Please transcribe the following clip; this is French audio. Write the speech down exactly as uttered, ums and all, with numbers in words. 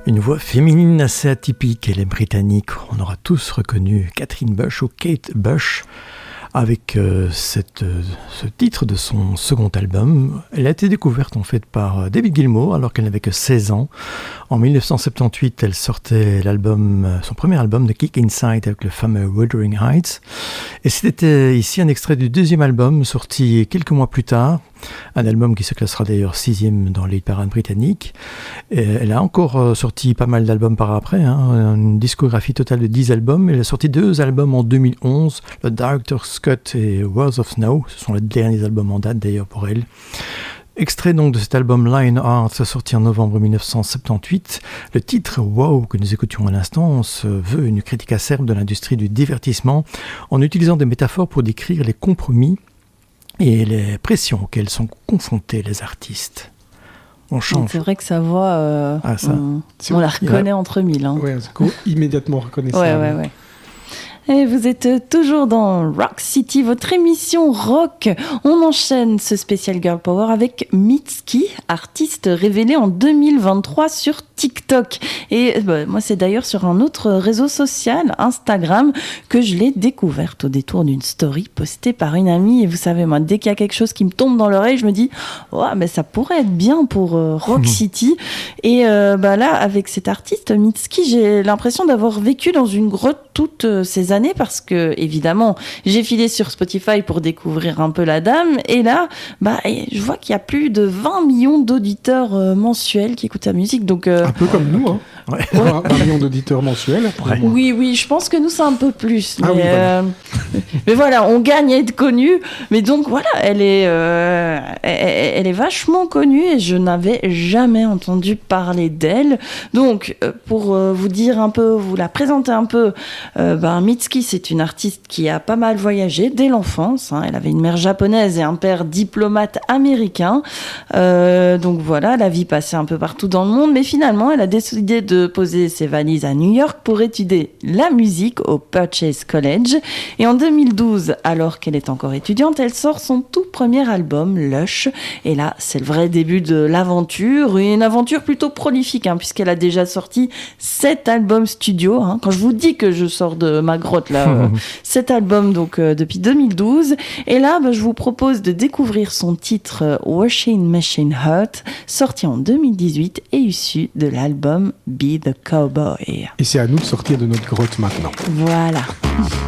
Une voix féminine assez atypique, elle est britannique. On aura tous reconnu Catherine Bush ou Kate Bush avec euh, cette, euh, ce titre de son second album. Elle a été découverte en fait par David Gilmour alors qu'elle n'avait que seize ans. En dix-neuf cent soixante-dix-huit, elle sortait l'album, son premier album, The Kick Inside, avec le fameux Wuthering Heights. Et c'était ici un extrait du deuxième album sorti quelques mois plus tard. Un album qui se classera d'ailleurs sixième dans les parades britanniques. Et elle a encore sorti pas mal d'albums par après, hein, une discographie totale de dix albums. Elle a sorti deux albums en deux mille onze, le Director's Cut et Words of Snow. Ce sont les derniers albums en date d'ailleurs pour elle. Extrait donc de cet album Lionheart, sorti en novembre dix-neuf cent soixante-dix-huit. Le titre Wow que nous écoutions à l'instant se veut une critique acerbe de l'industrie du divertissement en utilisant des métaphores pour décrire les compromis et les pressions auxquelles sont confrontés les artistes. On change. C'est vrai que sa voix, euh, ah, ça. on, on la reconnaît a... entre mille. Hein. Ouais, c'est immédiatement reconnaissable. Ouais, ouais, ouais. Et vous êtes toujours dans Rock City, votre émission rock. On enchaîne ce spécial Girl Power avec Mitski, artiste révélée en deux mille vingt-trois sur TikTok. Et bah, moi, c'est d'ailleurs sur un autre réseau social, Instagram, que je l'ai découverte au détour d'une story postée par une amie. Et vous savez, moi, dès qu'il y a quelque chose qui me tombe dans l'oreille, je me dis oh, mais ça pourrait être bien pour euh, Rock City. Et euh, bah, là, avec cet artiste, Mitski, j'ai l'impression d'avoir vécu dans une grotte toutes euh, ces années parce que, évidemment, j'ai filé sur Spotify pour découvrir un peu la dame. Et là, bah, je vois qu'il y a plus de vingt millions d'auditeurs euh, mensuels qui écoutent sa musique. Donc, euh, un peu comme nous, hein. Ouais. vingt millions d'auditeurs mensuels. Ouais. Oui, oui, je pense que nous, c'est un peu plus. Ah mais, oui, voilà. euh, mais voilà, on gagne à être connu. Mais donc, voilà, elle est, euh, elle, elle est vachement connue et je n'avais jamais entendu parler d'elle. Donc, pour euh, vous dire un peu, vous la présenter un peu, euh, ben, Mitski, c'est une artiste qui a pas mal voyagé dès l'enfance. Hein. Elle avait une mère japonaise et un père diplomate américain. Euh, donc voilà, la vie passait un peu partout dans le monde. Mais finalement, elle a décidé de poser ses valises à New York pour étudier la musique au Purchase College. Et en deux mille douze, alors qu'elle est encore étudiante, elle sort son tout premier album, Lush. Et là, c'est le vrai début de l'aventure. Une aventure plutôt prolifique, hein, puisqu'elle a déjà sorti sept albums studio. Hein. Quand je vous dis que je sors de ma grotte, là, euh, sept albums donc, euh, depuis deux mille douze. Et là, bah, je vous propose de découvrir son titre euh, Washing Machine Heart, sorti en deux mille dix-huit et issu de l'album Be the Cowboy. Et c'est à nous de sortir de notre grotte maintenant. Voilà.